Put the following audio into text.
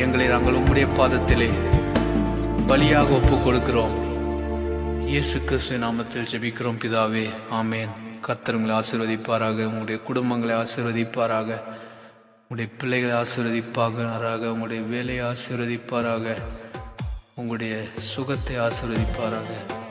எங்களை நாங்கள் உம்முடைய பாதத்திலே பலியாக ஒப்புக் கொடுக்கிறோம். இயேசு கிறிஸ்து நாமத்தில் ஜெபிக்கிறோம் பிதாவே, ஆமேன். கர்த்தர் உங்களை ஆசீர்வதிப்பாராக, உங்களுடைய குடும்பங்களை ஆசீர்வதிப்பாராக, உங்களுடைய பிள்ளைகளை ஆசீர்வதிப்பாராக, உங்களுடைய வேலையை ஆசீர்வதிப்பாராக, உங்களுடைய சுகத்தை ஆசீர்வதிப்பாராக.